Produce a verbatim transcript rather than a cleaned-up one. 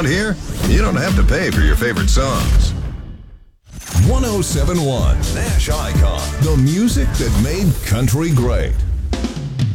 Around here, you don't have to pay for your favorite songs. one oh seven point one Nash Icon, the music that made country great.